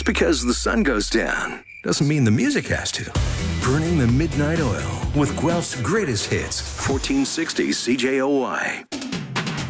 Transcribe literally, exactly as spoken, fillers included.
because the sun goes down doesn't mean the music has to. Burning the Midnight Oil with Guelph's greatest hits, fourteen sixty C J O Y.